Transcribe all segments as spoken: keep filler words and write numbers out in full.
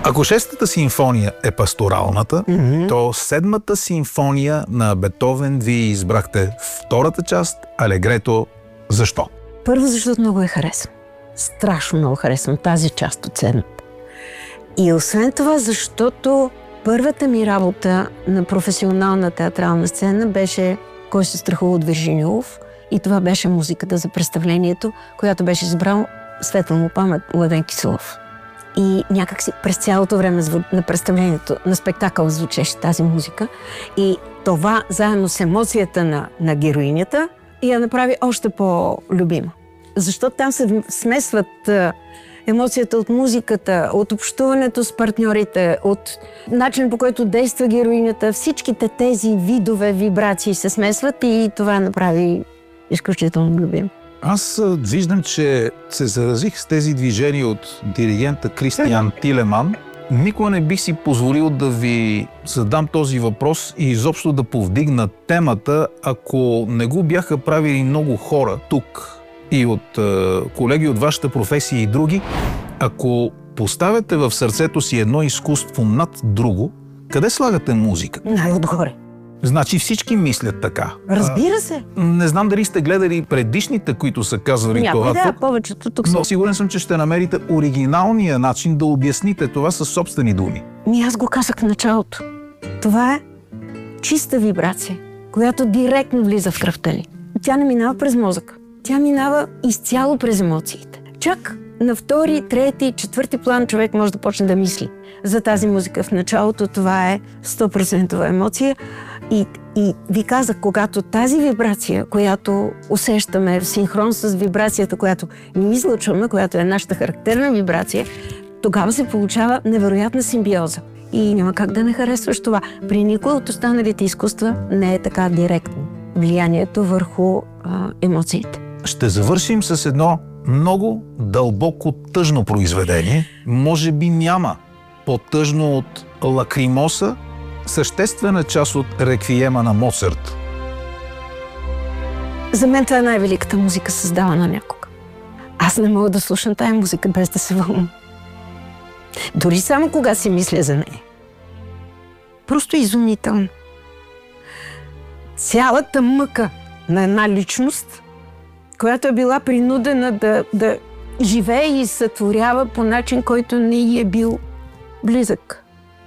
Ако шестата симфония е пасторалната, mm-hmm. то седмата симфония на Бетовен вие избрахте втората част, алегрето. Защо? Първо, защото много я харесвам. Страшно много харесвам тази част от седмата. И освен това, защото първата ми работа на професионална театрална сцена беше Кой се страхува от Виржиния Вулф, и това беше музиката за представлението, която беше избрал светла му памет Младен Киселов. И някакси през цялото време на представлението, на спектакъл звучеше тази музика. И това, заедно с емоцията на, на героинята, я направи още по-любима. Защото там се смесват емоцията от музиката, от общуването с партньорите, от начин, по който действа героинята. Всичките тези видове вибрации се смесват и това направи изключително любим. Аз виждам, че се заразих с тези движения от диригента Кристиан Тилеман. Никога не бих си позволил да ви задам този въпрос и изобщо да повдигна темата, ако не го бяха правили много хора тук и от е, колеги от вашата професия и други. Ако поставяте в сърцето си едно изкуство над друго, къде слагате музика? Най-отгоре. Значи всички мислят така. Разбира се. А, не знам дали сте гледали предишните, които са казвали Някой, това да, тук, повечето тук са. но сигурен съм, че ще намерите оригиналния начин да обясните това със собствени думи. Ми аз го казах в началото. Това е чиста вибрация, която директно влиза в кръвта ли. Тя не минава през мозъка. Тя минава изцяло през емоциите. Чак на втори, трети, четвърти план човек може да почне да мисли за тази музика. В началото това е сто процента емоция. И, и ви казах, когато тази вибрация, която усещаме в синхрон с вибрацията, която ни излъчваме, която е нашата характерна вибрация, тогава се получава невероятна симбиоза. И няма как да не харесваш това. При никой от останалите изкуства не е така директно влиянието върху а, емоциите. Ще завършим с едно много дълбоко тъжно произведение. Може би няма по-тъжно от Лакримоса, съществена част от реквиема на Моцарт. За мен това е най-великата музика, създавана някога. Аз не мога да слушам тая музика без да се вълнувам. Дори само кога си мисля за нея. Просто изумително. Цялата мъка на една личност, която е била принудена да, да живее и сътворява по начин, който не ѝ е бил близък.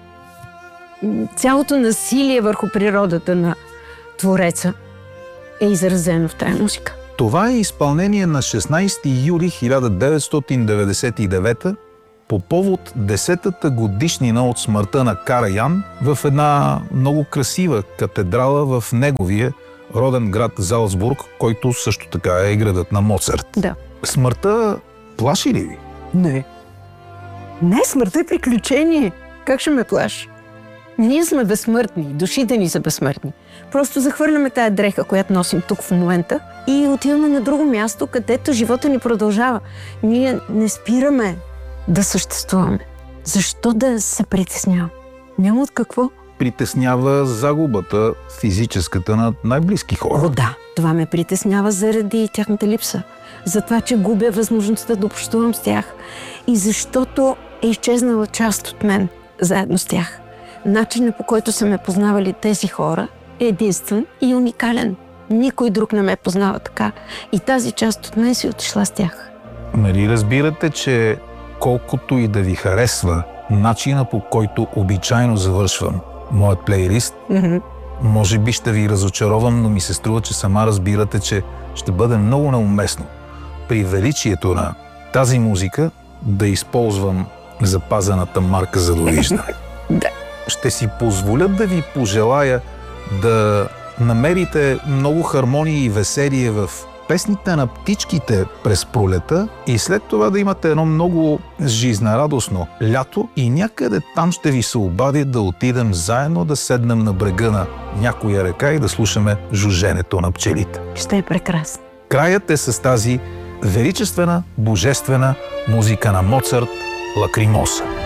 Цялото насилие върху природата на Твореца е изразено в тая музика. Това е изпълнение на шестнайсети юли хиляда деветстотин деветдесет и девета по повод десетата годишнина от смъртта на Караян в една много красива катедрала в неговия роден град Залцбург, който също така е градът на Моцарт. Да. Смъртта плаши ли ви? Не. Не, смъртта е приключение. Как ще ме плаши? Ние сме безсмъртни, душите ни са безсмъртни. Просто захвърляме тая дреха, която носим тук в момента и отиваме на друго място, където живота ни продължава. Ние не спираме да съществуваме. Защо да се притеснявам? Няма от какво. Притеснява загубата физическата на най-близки хора. О, да. Това ме притеснява заради тяхната липса. За това, че губя възможността да общувам с тях. И защото е изчезнала част от мен заедно с тях. Начинът, по който са ме познавали тези хора, е единствен и уникален. Никой друг не ме познава така. И тази част от мен си отишла с тях. Нали разбирате, че колкото и да ви харесва начина, по който обичайно завършвам моят плейлист, mm-hmm. може би ще ви разочаровам, но ми се струва, че сама разбирате, че ще бъде много неуместно при величието на тази музика да използвам запазената марка за довиждане. Да. Ще си позволя да ви пожелая да намерите много хармония и веселие в песните на птичките през пролета и след това да имате едно много жизнерадостно лято и някъде там ще ви се обади да отидем заедно да седнем на брега на някоя река и да слушаме жуженето на пчелите. Ще е прекрасно. Краят е с тази величествена, божествена музика на Моцарт «Лакримоса».